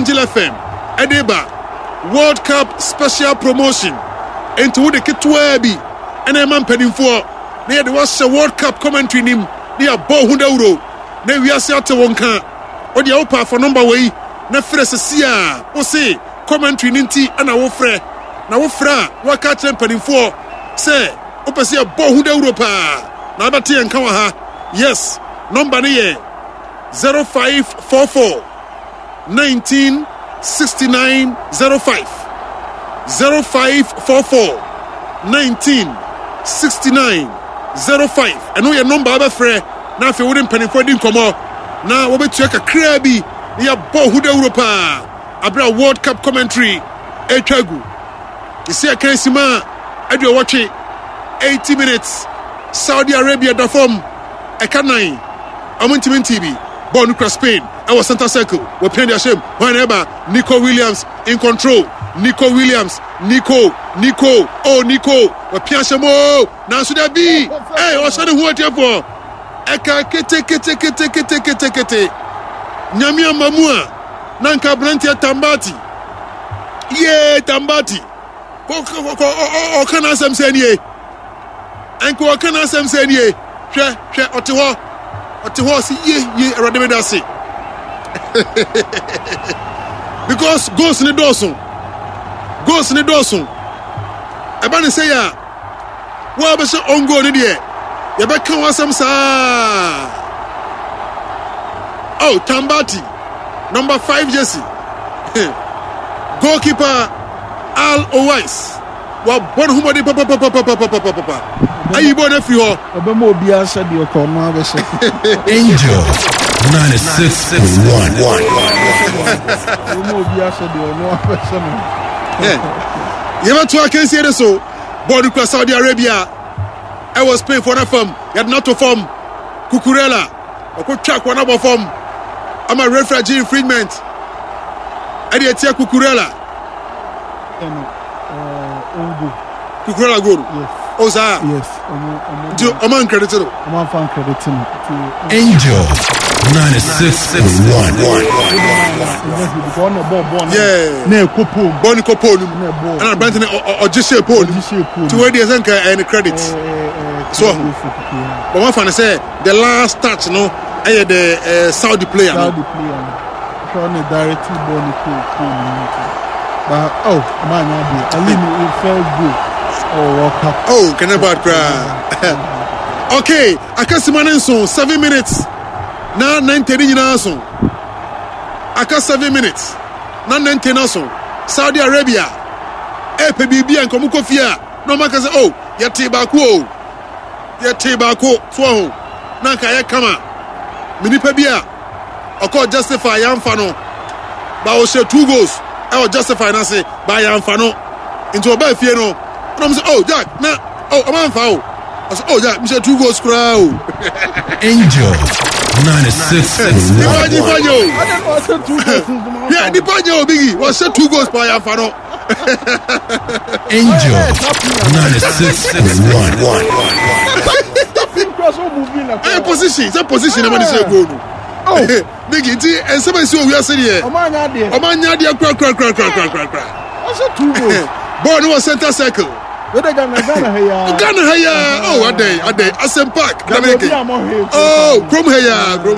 Angel FM Edeba World Cup special promotion into the Kitwabi and a man penning for near the was a World Cup commentary nim near €100. Then we are set to one can or the opa for number way. Na fresh sia o say commentary ninti ana wo frɛ na wo fra wa ka kyerɛ mpanimfoɔ sɛ o pɛ sɛ bɔ €100 pa na abate yɛn ka wa ha yes number ne yɛ 0544 196905 0544 196905 ɛno yɛ number abɛfrɛ na afei wo de mpanimfoɔ di nkɔmmɔ na wɔbɛtua kakraa bi ya bo €100 pa abra World Cup commentary etwagu isi akansima adu watch 80 minutes Saudi Arabia da form ekanan amuntimi TV ball no cross Spain our center circle we pen their shame whenever Nico Williams in control Nico Williams Nico we pen shamo na so da bi o so de hu atiefo eka kete Nyamia Mamua Nanka Brantia Tambati Ye Tambati Okana Sam Senie Enko Okana Sam Senie She Otiho si ye Rademedasi because goes in the Dawson Ebani say ya Wa be so ongo ni de ye be kan wasam sa Oh, Tambati, number 5 jersey. Goalkeeper Al Owais. Wa bon humodi papa. Ayi bon free ho. Obemo obi asa di okono abese. Angel 96.1. Obemo obi asa di ono abese no. Yema to akensi ede so. Ball to Saudi Arabia. I was paying for that form. Yet not to form. Cucurella. Okutwa kwa na form. I'm a refugee infringement. Adi etia Cucurella. Cucurella goal. Yes. Oza. Yes. Oman credit. Oman fan credit. Angel 96.1. Yeah. Ne kopo. Boni kopo. And Branton or just say Paul. To where the Zenka and credit. So, Oman fan say the last touch, no. I the Saudi player. Trying to directly born to but man, I mean it felt good. World Cup. Can I cry? Okay, I can't see 7 minutes. Now 9:30 now. I can't 7 minutes. Now 9:10 now. Saudi Arabia. PBB and Komukofia. No man can say, Yatibako. So, Nanka Kama. Minipa bia oko justify Yamfano ba o she 2 goals I will justify na say ba Yamfano into oba fie no say Jack na Amanfa I say Jack me say 2 goals kra o Angel 96.1 yeah the panyo biggie was say 2 goals by Yamfano Angel 96.1 position nobody say go no big it and somebody say we are saying here omanya dia kra also 2 goals ball no center circle we dey Ghana here a day Asem Park Chrome here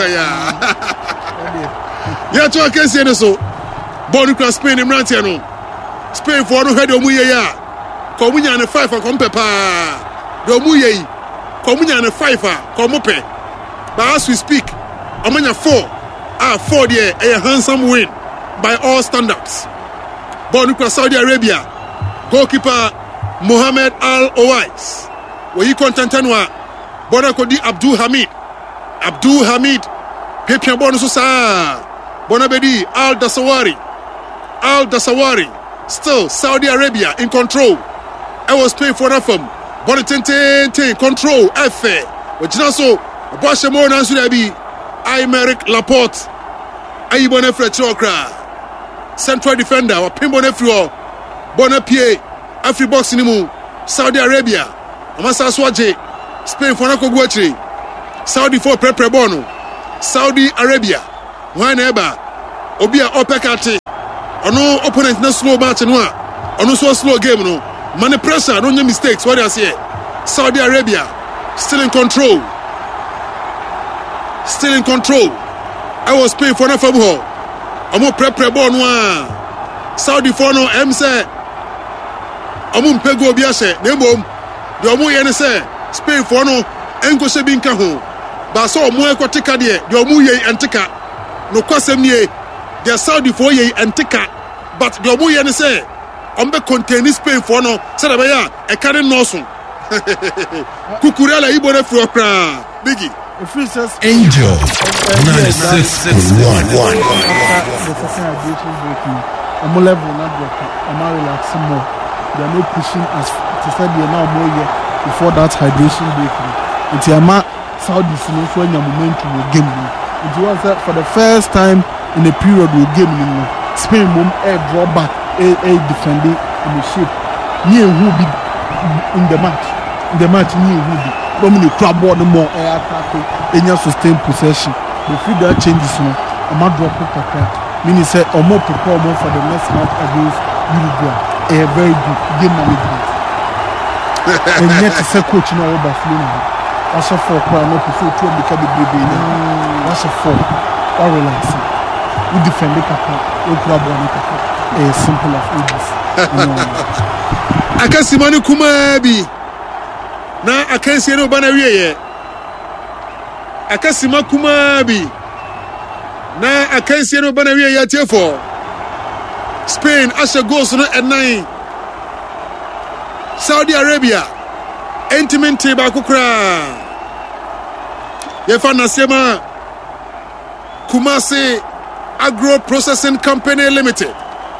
yeah to can say so ball no Spain in Rantia no Spain for no head omuye ya ko munya ne 5 ko mpepa do omuye Komunya and 5 Komupe. But as we speak, Amanya 4 there a handsome win by all standards. Born in Saudi Arabia, goalkeeper Mohamed Al Owais. Where he contentanwa Bonakodi Abdul Hamid, Pepian Bonusa, Bonabedi Al Dasawari, still Saudi Arabia in control. I was paying for that from Bonitente control F. Which also Boshemo Nansudabi, Aymeric Laporte, Ayibone Frechokra, central defender, or Pimbonefrio, Bonapie, Afri Box Nimu, Saudi Arabia, Amasa Swaje, Spain Fonako Guachi, Saudi for Prepre Bono, Saudi Arabia, Waneba, Obia Opekati, ono opponent na slow match no a ono so slow game no man pressure no nya mistakes what I say Saudi Arabia still in control I was paying for na fabu omo prepare ball no a Saudi for no em say omo mpego obi ahye na embom de omo ye ne say Spain for no enko se bi nka ho ba so omo ekotika de omo ye entika no kwasem nie the Saudi for ye entika but the omo ye ne say ombe contain Spain for no say da be ya e carry no so kukurela ibo na fro kra bigi Angel 96.1. I'm level not working. I'm relaxing more. They are not pushing as to say they are now more yet before that hydration break. It's a Saudi so when your momentum will game. It was that for the first time in a period will game Spain mum a draw back a defending in the shape. Near who be in the match. In the match near who be. Domini crab board no more air attack. Any sustained possession. The few that changes no. I'm not dropping kakra. Meaning say or more prepare more for the next match against Uruguay. A very good game management. And yet to say coach no Barcelona. That's a four crown not to so to become the baby. That's a four. Or relaxing. We defend the kakra. We crab one kakra. As simple as this. Akasimani Kumabi. Na akansi no bana wiye akasima Kumabi na akansi no bana wiye tiefo Spain asha goals no enai Saudi Arabia intimate ba kukra yefa nasema Kumasi Agro Processing Company Limited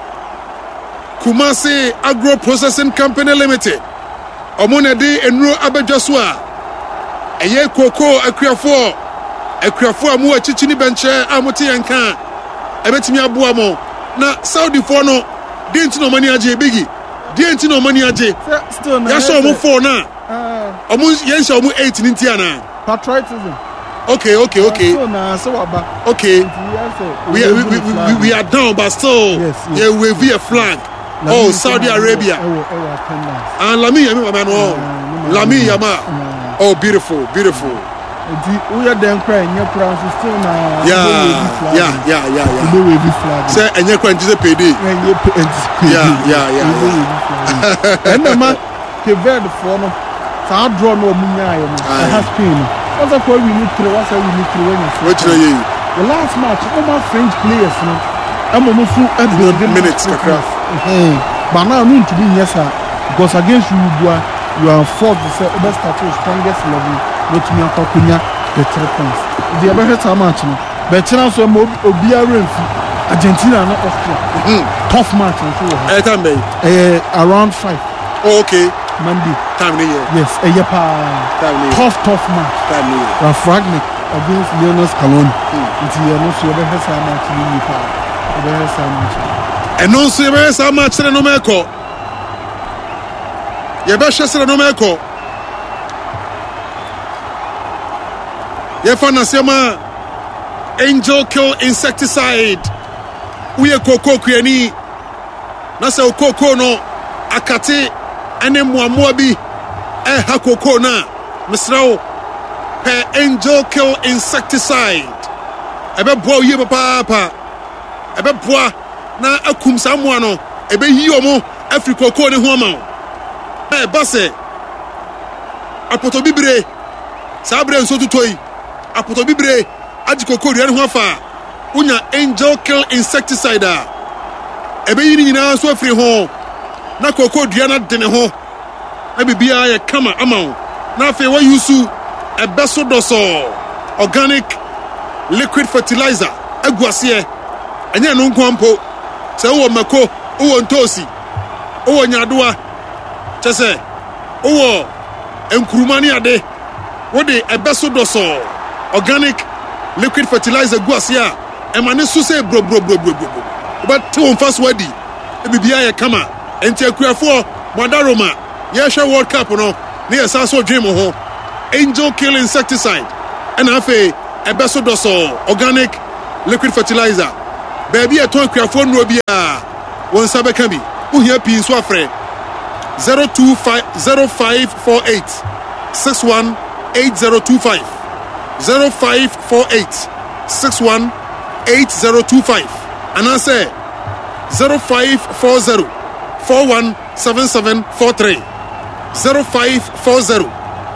Omona de enro abadwaso a eye koko akuafo amu achichini benche amote yanka ebetimi aboa mo na Saudi for no de ntino mani age bigi de ntino mani age ya so mo 4 na omu yensha omu 8 ninti ana patriotism okay so na so aba okay we are down but still yes. Yeah, we wave a flag. Oh, Saudi Arabia. And Lami Yama. Lami Yama. Oh, beautiful. We are then crying. Your crown is still now. Yeah. Say, and you're going to pay. Yeah. And the man, the very form. So I draw no money. I have pain. What's up? We need to. What's up? We need to win. What you know? The last match, all my French players, I'm almost at the minutes. But now, I need to be yes, because against Uruguay, you are forced to say the best at the strongest level. Not me, the 3 points. The other how much? But now, so Obia Argentina and Austria. Tough match. Around 5. Oh, okay. Monday. Time of year. Yes, tough match. Fragment against Lionel Scaloni. It's here, no, so you have some match in the and no serious how much the no meko. Yabasha no meko. Yefana Sema Angel Kill Insecticide. We are Coco Kriani. Nasa Coco no Akate and Mwamobi Hakoko na Mr. Per Angel Kill Insecticide. Ebe boy ye papa. Ebe boa na akum samoa no ebe yi omo afrikoko ne ho ma o ba se apoto bibire sabre nso tutoi apoto bibire agikoko ria ne ho afa unya Angel Kill Insecticide a ebe yi nyina so afiri ho na koko dua na de ne ho na bibia ye kama ama o na afi wa yusu ebe so doso organic liquid fertilizer aguase enye no nkwampo se wo mako wo ntosi wo nyadoa chese wo enkurumani ade wo de ebeso doso organic liquid fertilizer guase a emane so se bro but to fast wadi e bibia ye kama enti akuafo modaroma ye hwe world cup no ne yesa so dream ho Angel Kill Insecticide and afi ebeso doso organic liquid fertilizer baby a ton akuafo no bia One Sabekabi, who here P Swafre 0548 618025 0548 618025 and I say 0540 417743 0540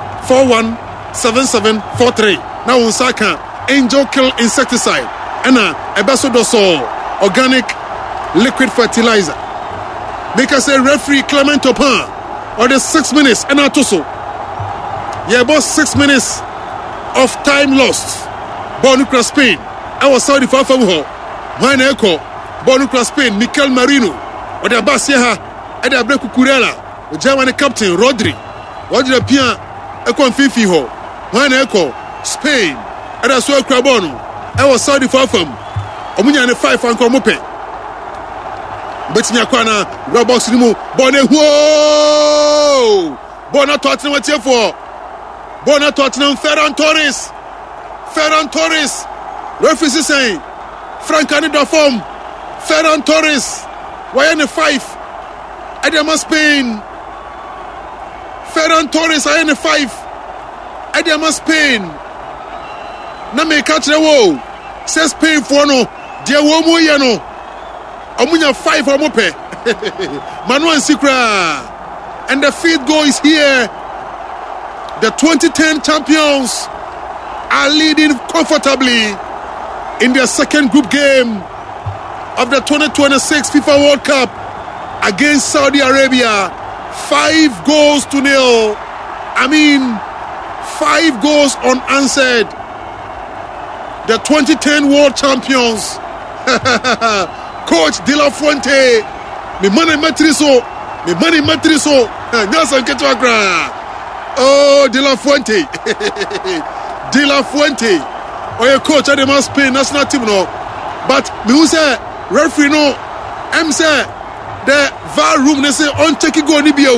417743. Now on Saka Angel Kill Insecticide and a Ebasodoso Organic Liquid Fertilizer. Make us a referee Clement Topin or the 6 minutes and Atoso. Yeah, about 6 minutes of time lost. Bonukra Spain. I was sorry for Famuho. Mine Echo. Bonukra Spain. Mikel Marino. Or the Basia. And the Breku Kurela. The German captain Rodri. What did appear? Echo Fifi Ho. Mine Echo. Spain. And I saw Crabono. I was sorry for Fam. Omunya and 5 and Komope. Betia Kwana. Robox Rimo. Bonne. Whoa! Bona Tottenham what you for? Bona Tottenham Ferran Torres. Ferran Torres. Referee saying Frank Canada form. Ferran Torres. Why in the 5? Adama Spain. Ferran Torres I in the 5. Adama Spain. Na me catch the wall. Says Spain for no. Dear Womo Yano. Omunya 5 Omope. Manuel Sikra. And the 5th goal is here. The 2010 champions are leading comfortably in their second group game of the 2026 FIFA World Cup against Saudi Arabia. 5 goals to nil. I mean, 5 goals unanswered. The 2010 world champions. Coach De La Fuente. Me money matriso. Nelson Ketwagra. Oh, De La Fuente. De La Fuente. Or your coach at the Spain national team no. But me say referee no. I'm say the VAR room they say on check go ni bio.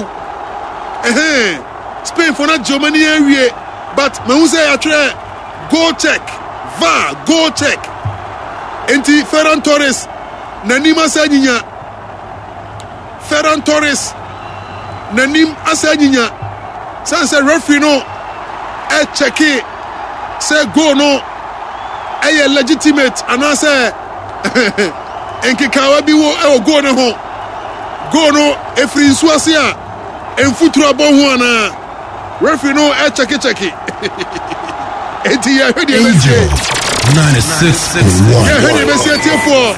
Spain for not Germany area. But me say I try go check. VAR go check. Enti Ferran Torres nanima sanyinya. Ferran Torres nanim asanyinya. Say referee no check it. Say go no a legitimate and I say enkikawa bi wo go no ho go no efri nsuasia emfuturo abo ho ana referee no check it enti ya hwede be say 96.1 ya hwede be say tiefo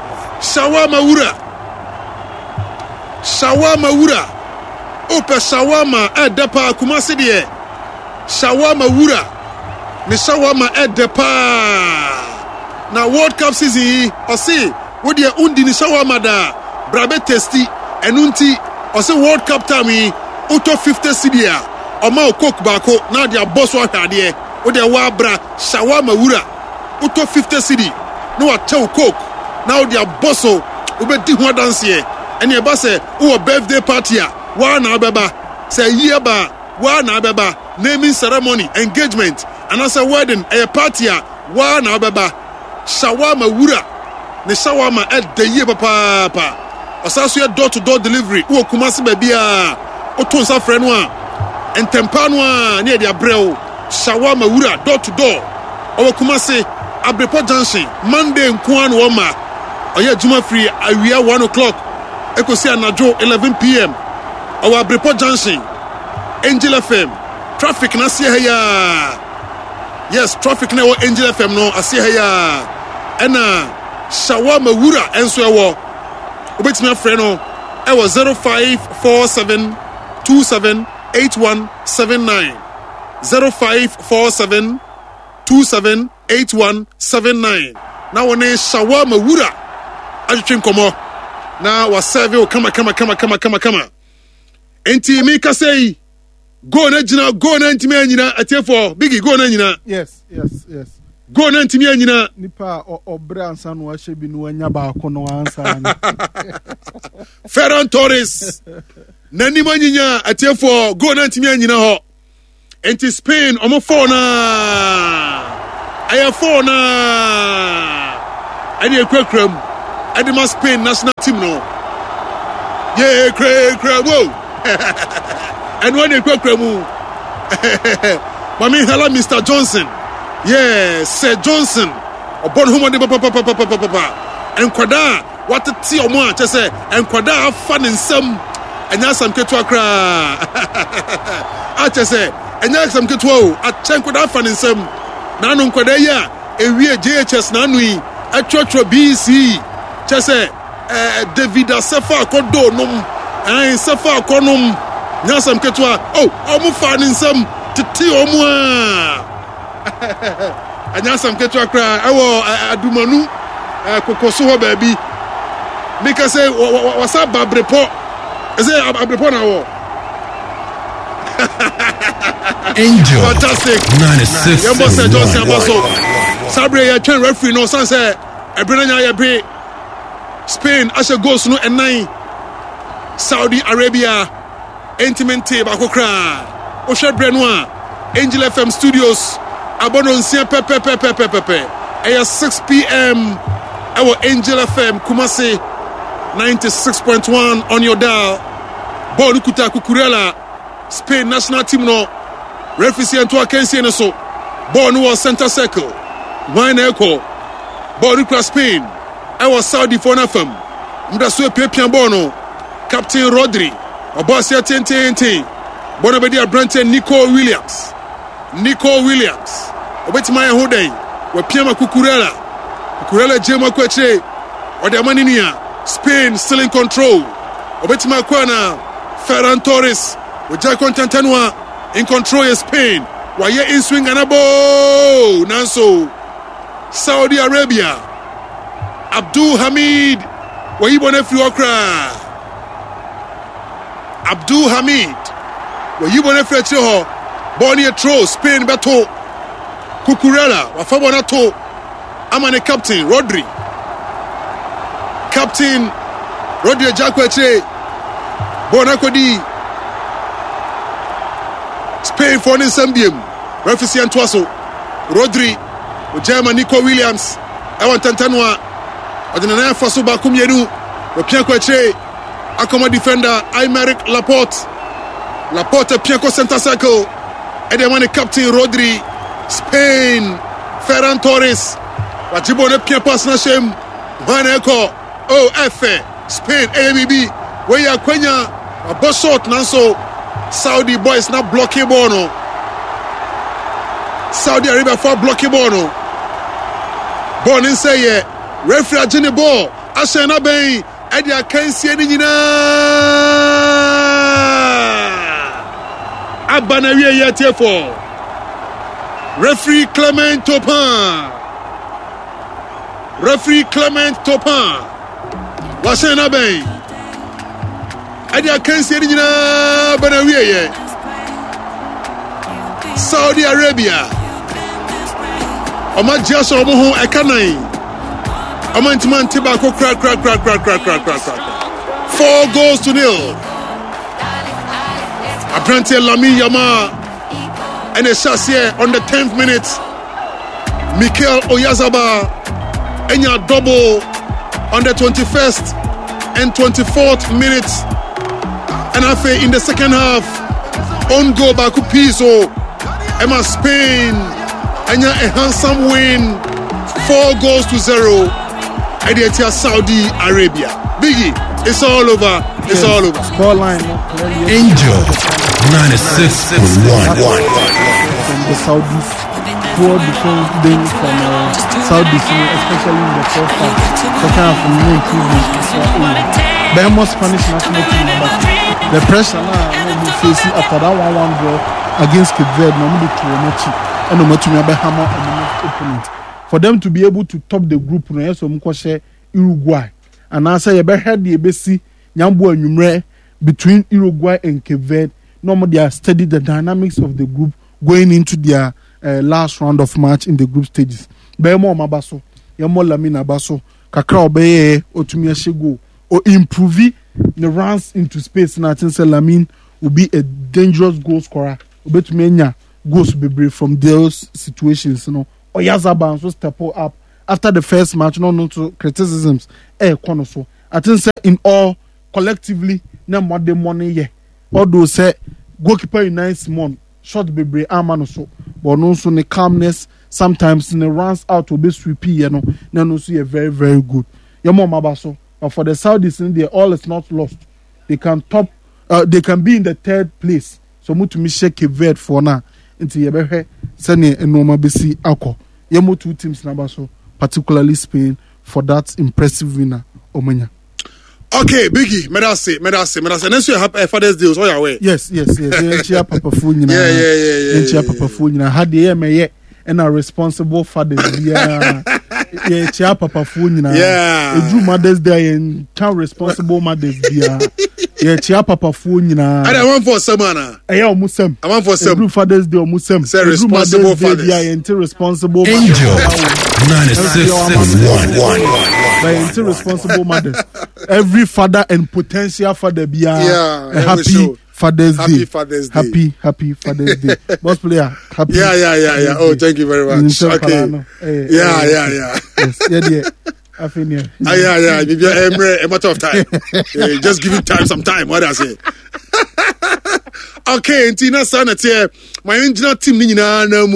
Shawama wura ope shawama edepa Kumasi de shawama wura ni shawama edepa na World Cup season o say wo de undi ni shawama da brabe testi enunti o say World Cup time auto 50 cedi o ma coke bako na de boss wa hade wo de wa bra shawama wura auto 50 cedi no wa tell coke na wo de boss o be di ho dance here ene ba say wo birthday party a wa na beba say year ba wa na beba naming ceremony engagement and as a wedding a party a wa na beba shawama wura ne shawama at the year papa osaso door to door delivery wo Kumasi ba bia o to nsa frɛ no a entempa no a ne de abrɛw shawama wura door to door o Kumasi Abrepo Junction Monday nko an wo ma oya juma free awia 1 o'clock ekosi anajo 11 p.m. Our Abrepo Junction Angel FM traffic na see here. Yes, traffic na wo Angel FM no asie here. Ena shawama wura enso ewo obetimi afre no e wo 0547278179 0547278179 na woni shawama wura ajitwe nkomo na wa serve o kama enti mi ka say go na ntimi anyina atiefo bigi go na nyina yes go na ntimi anyina nipa obra ansa no ahye bi no anya ba ko no ansa ni Ferran Torres nani manyinya atiefo go na ntimi anyina ho enti Spain omo for na aya for na ani ekwekram Adema Spain national team no Yeah, cray, whoa. And when they cray, Mami, hello, Mr. Johnson. Yeah, Sir Johnson. Upon whom the papa. And Quada, what a tea or more, just say, and Quada have fun in some. And now some Ketua cry. I just say, and now some Ketua, I check Quada fun in some. Nanum Quadaya, a real JHS Nanui, a church of BC. Just say, David Safa Kodo num, and Safa Konum. Now some Ketua, oh, I'm fun in some. Titi omwa anya sam ketua kra ewo adumanu kokoso ho baabi make say wasa babrepo say abrepo na wo Angel fantastic 96 yambo say Johnson abaso sabre ya twen referee no san say ebrenya ya be Spain ashe goals no enan Saudi Arabia intimate ba kokra Osha Brenwa, Angel FM Studios, Abononsia Pepe. 6 p.m. Our Angel FM Kumasi 96.1 on your dial. Ball Kuta Kukurela, Spain national team no. Referee Antoine Kensi so. Ball no center circle. Wine Echo. Ball Ukra Spain. Our Saudi Phone FM. Mdasu Pepian Bono. Captain Rodri. Obasia Tente. Bonabedia Branton Nico Williams. Obetimaya Hodey. Wapiama Kukurela Jema Kweche. Odamaninia. Spain still in control. Obetima Kwana. Ferran Torres. Wajakon Tantanwa in control of Spain. Waye in swing anabo. Nanso. Saudi Arabia. Abdul Hamid. Wayibone Fiokra. Abdul Hamid. Wayibone Fiokra. Bonnie throw. Spain battle. Cucurella. Wafabona to. Amane captain. Rodri. Captain. Rodri Jakweche. Bonakodi. Spain for the Sambium. Referee Antoaso. Rodri. Ujema Nico Williams. Ewan Tantanwa. Odinana Faso Bakum Yedu. Pianco Eche. Akoma defender. Aymeric Laporte. Laporte Pianco center circle. Edemane captain Rodri. Spain. Ferran Torres. Wajibone Pianpas Nashem. Maneko. Oh, F. Spain. ABB. Where ya Kwenya. A boss shot Nanso. Saudi boys not blocking Bono. Saudi Arabia for blocking Bono. Born in say yeah. Referee Jenny ball. Ashena Bay. Edia can't see any Abanaria yet for Referee Clement Topin. Washena Bay. Edia can't see any Banaria. Saudi Arabia. Oma Jaso Omoho Ekanai. Omantiman Tibako crack. 4 goals to 0. Abrante Lami Yama and a Chassier on the 10th minute. Mikel Oyazaba and your double on the 21st and 24th minutes. And after in the second half, on goal Baku Piso, Emma Spain. And a handsome win, 4 goals to 0. Ideatia Saudi Arabia. Biggie, it's all over. It's all over. Scoreline. Angel 96.1. From the Saudis, poor defense then from Saudis, especially in the first half. Second half, no improvement. The most Spanish national team, but the pressure now we facing after that 1-1 draw against Cape Verde, no need to match. And no matter what opponent, for them to be able to top the group, no so mkwashe Uruguay, and I say you better the ABC Nyambo and Numre between Uruguay and Cape Verde. Normally, they are studied the dynamics of the group going into their last round of match in the group stages. Bemo Mabaso, Yamo Lamina Baso, Kakra Obeye, Otumia Shego, or improve the runs into space. And I think Lamin will be a dangerous goal scorer. Obetumenya goes to be brave from those situations, you know. Oyazaba so step up after the first match, no to criticisms. So I think in all collectively na modern money ye although say goalkeeper in 9 months shot bebre amano so but no so the calmness sometimes in the runs out to be sweepy you know no so you very very good your mom abaso but for the Saudis in there all is not lost they can be in the 3rd place so mutu mi shake vet for now until you be send a normal bc alcohol yemo 2 teams number so particularly Spain for that impressive winner Omanya. Okay, Biggie, medase. Next year have Father's Day, so your way. Yes. Chia Papa Funyina. Yeah. Chia Papa Funyina. Had the MA and a responsible fathers. Yeah, Chia Papa Funyina. Yeah. Drew Mother's Day and can responsible mothers. Yeah, Chia Papa Funyina. I want for Samana. I Musem. I want for some. Drew Father's Day or Musem. Say responsible fathers. Yeah, until responsible. Angel 96.1. By until responsible mothers. Every father and potential father be happy Father's Day. Happy Father's Day. Boss player, happy. Yeah. Oh, thank you very much. Okay. Yeah. Yes, yeah. I think yeah. Maybe a matter of time. Just give it time, some time. What I say. Okay, Tina Sanat here. My engineer team,